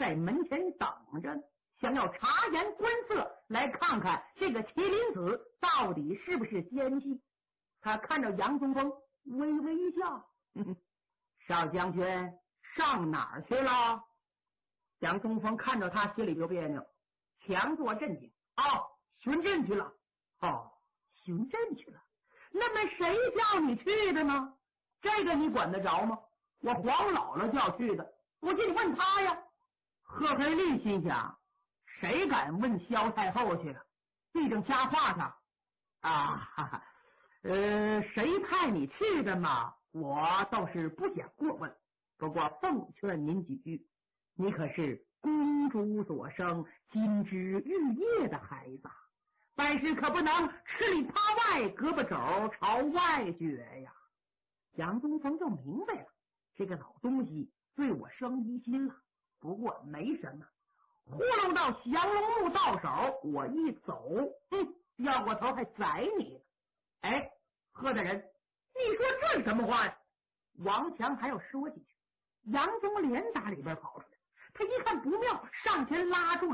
在门前等着呢，想要察言观色，来看看这个麒麟子到底是不是奸细。他看着杨宗峰，微微一笑，少将军上哪儿去了？杨宗峰看着他，心里就别扭，强作镇静。巡阵去了。巡阵去了。那么谁叫你去的呢？这个你管得着吗？我黄姥姥叫去的，我就得问他呀。贺黑利心想，谁敢问萧太后去了？毕竟瞎话上谁派你去的嘛？我倒是不想过问，不过奉劝您几句，你可是公主所生、金枝玉叶的孩子，办事可不能吃里扒外、胳膊肘朝外撅呀。杨宗峰就明白了，这个老东西对我生疑心了。不过没什么，糊弄到降龙木到手，我一走，要过头还宰你呢。贺大人，你说这是什么话呀？王强还要说几句，杨宗连打里边跑出来，他一看不妙，上前拉住了